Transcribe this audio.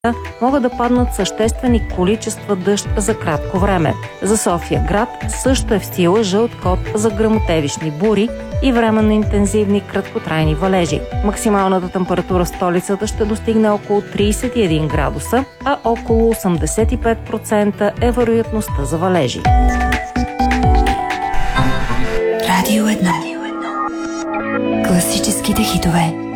могат да паднат съществени количества дъжд за кратко време. За София град също е в сила жълт код за гръмотевични бури и временно интензивни краткотрайни валежи. Максималната температура в столицата ще достигне около 31 градуса, а около 85% е вероятността за валежи. Радио 1. Класическите хитове.